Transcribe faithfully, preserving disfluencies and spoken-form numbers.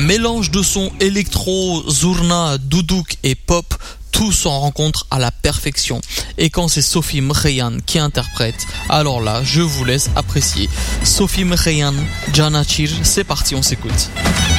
mélange de sons électro, zurna, doudouk et pop, tout s'en rencontre à la perfection. Et quand c'est Sophie Mkhiyan qui interprète, alors là, je vous laisse apprécier. Sophie Mkhiyan, Janachir, c'est parti, on s'écoute.